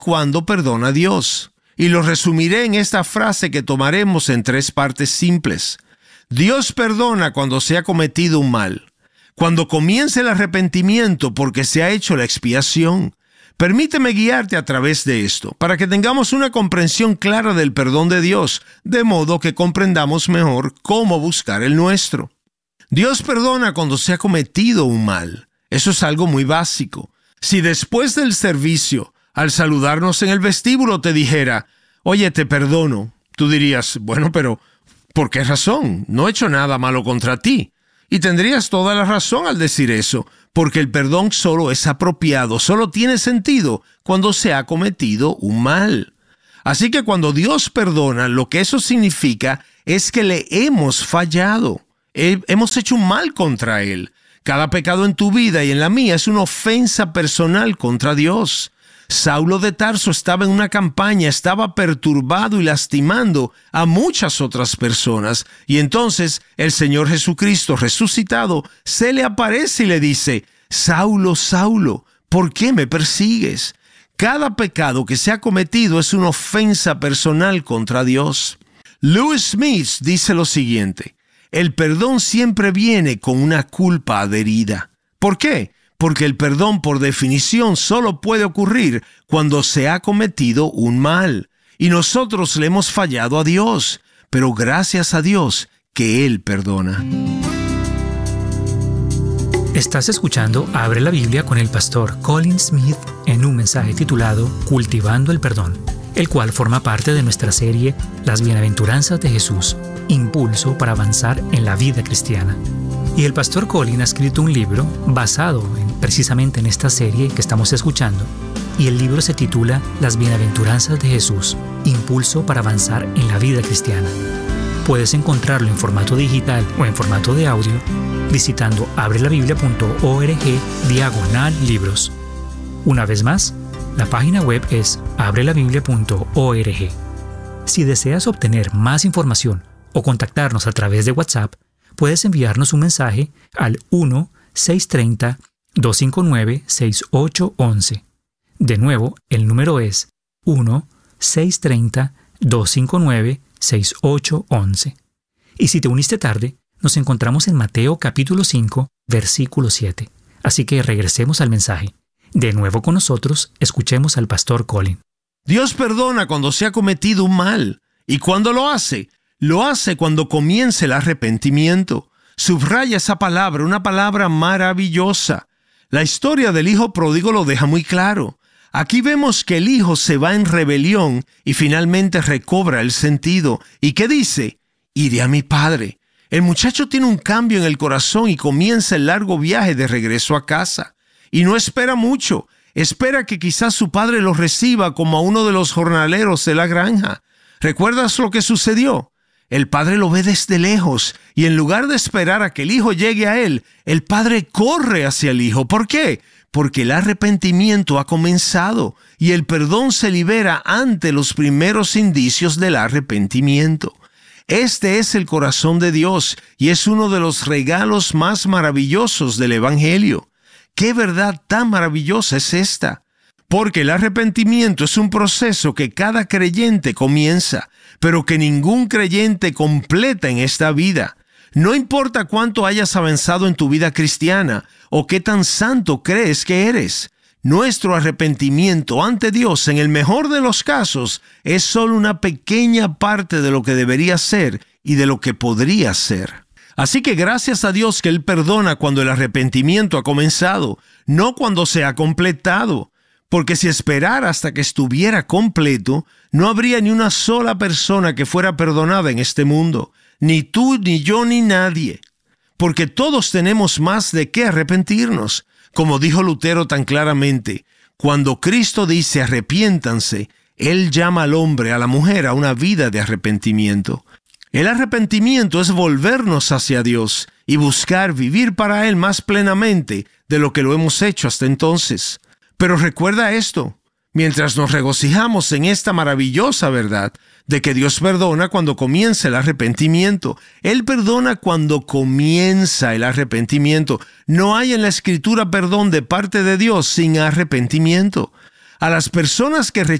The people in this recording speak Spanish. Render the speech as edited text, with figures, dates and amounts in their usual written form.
cuando perdona a Dios. Y lo resumiré en esta frase que tomaremos en 3 partes simples. Dios perdona cuando se ha cometido un mal, cuando comienza el arrepentimiento porque se ha hecho la expiación. Permíteme guiarte a través de esto, para que tengamos una comprensión clara del perdón de Dios, de modo que comprendamos mejor cómo buscar el nuestro. Dios perdona cuando se ha cometido un mal. Eso es algo muy básico. Si después del servicio, al saludarnos en el vestíbulo, te dijera, oye, te perdono, tú dirías, bueno, pero ¿por qué razón? No he hecho nada malo contra ti. Y tendrías toda la razón al decir eso, porque el perdón solo es apropiado, solo tiene sentido cuando se ha cometido un mal. Así que cuando Dios perdona, lo que eso significa es que le hemos fallado. Hemos hecho un mal contra Él. Cada pecado en tu vida y en la mía es una ofensa personal contra Dios. Saulo de Tarso estaba en una campaña, estaba perturbado y lastimando a muchas otras personas. Y entonces el Señor Jesucristo resucitado se le aparece y le dice, Saulo, Saulo, ¿por qué me persigues? Cada pecado que se ha cometido es una ofensa personal contra Dios. Lewis Smith dice lo siguiente, el perdón siempre viene con una culpa adherida. ¿Por qué? Porque el perdón, por definición, solo puede ocurrir cuando se ha cometido un mal. Y nosotros le hemos fallado a Dios, pero gracias a Dios que Él perdona. Estás escuchando Abre la Biblia con el pastor Colin Smith en un mensaje titulado Cultivando el Perdón, el cual forma parte de nuestra serie Las Bienaventuranzas de Jesús, impulso para avanzar en la vida cristiana. Y el pastor Colin ha escrito un libro basado precisamente en esta serie que estamos escuchando. Y el libro se titula Las Bienaventuranzas de Jesús, impulso para avanzar en la vida cristiana. Puedes encontrarlo en formato digital o en formato de audio visitando abrelabiblia.org/libros. Una vez más, la página web es abrelabiblia.org. Si deseas obtener más información o contactarnos a través de WhatsApp, puedes enviarnos un mensaje al 1-630-259-6811. De nuevo, el número es 1-630-259-6811. Y si te uniste tarde, nos encontramos en Mateo capítulo 5, versículo 7. Así que regresemos al mensaje. De nuevo con nosotros, escuchemos al pastor Colin. Dios perdona cuando se ha cometido un mal. ¿Y cuándo lo hace? Lo hace cuando comienza el arrepentimiento. Subraya esa palabra, una palabra maravillosa. La historia del hijo pródigo lo deja muy claro. Aquí vemos que el hijo se va en rebelión y finalmente recobra el sentido. ¿Y qué dice? Iré a mi padre. El muchacho tiene un cambio en el corazón y comienza el largo viaje de regreso a casa. Y no espera mucho. Espera que quizás su padre lo reciba como a uno de los jornaleros de la granja. ¿Recuerdas lo que sucedió? El padre lo ve desde lejos y en lugar de esperar a que el hijo llegue a él, el padre corre hacia el hijo. ¿Por qué? Porque el arrepentimiento ha comenzado y el perdón se libera ante los primeros indicios del arrepentimiento. Este es el corazón de Dios y es uno de los regalos más maravillosos del Evangelio. ¿Qué verdad tan maravillosa es esta? Porque el arrepentimiento es un proceso que cada creyente comienza, pero que ningún creyente completa en esta vida. No importa cuánto hayas avanzado en tu vida cristiana o qué tan santo crees que eres. Nuestro arrepentimiento ante Dios, en el mejor de los casos, es solo una pequeña parte de lo que debería ser y de lo que podría ser. Así que gracias a Dios que Él perdona cuando el arrepentimiento ha comenzado, no cuando se ha completado. Porque si esperara hasta que estuviera completo, no habría ni una sola persona que fuera perdonada en este mundo. Ni tú, ni yo, ni nadie. Porque todos tenemos más de qué arrepentirnos. Como dijo Lutero tan claramente, cuando Cristo dice arrepiéntanse, Él llama al hombre, a la mujer, a una vida de arrepentimiento. El arrepentimiento es volvernos hacia Dios y buscar vivir para Él más plenamente de lo que lo hemos hecho hasta entonces. Pero recuerda esto, mientras nos regocijamos en esta maravillosa verdad de que Dios perdona cuando comienza el arrepentimiento. Él perdona cuando comienza el arrepentimiento. No hay en la Escritura perdón de parte de Dios sin arrepentimiento. A las personas que